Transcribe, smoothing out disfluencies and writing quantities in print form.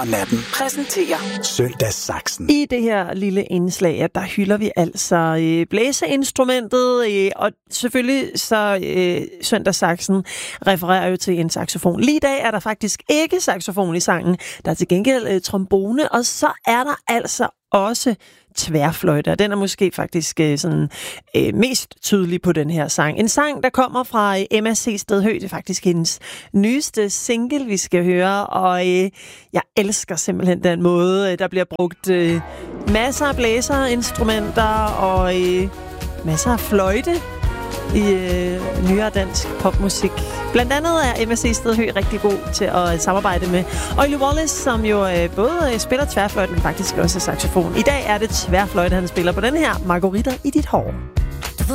Og natten præsenterer Søndagssaxen. I det her lille indslag, der hylder vi altså blæseinstrumentet, og selvfølgelig så Søndagssaxen refererer jo til en saxofon. Lige i dag er der faktisk ikke saxofon i sangen, der er til gengæld trombone, og så er der altså også tværfløjte, og den er måske faktisk sådan mest tydelig på den her sang. En sang, der kommer fra Emma C. Stedhøj, det er faktisk hendes nyeste single, vi skal høre, og jeg elsker simpelthen den måde, der bliver brugt masser af blæserinstrumenter og masser af fløjte i nyere dansk popmusik. Blandt andet er Emma C. Stedhøj rigtig god til at samarbejde med Oily Wallace, som jo både spiller tværfløjte, men faktisk også saxofon. I dag er det tværfløjte, han spiller på den her Margarita i dit hår.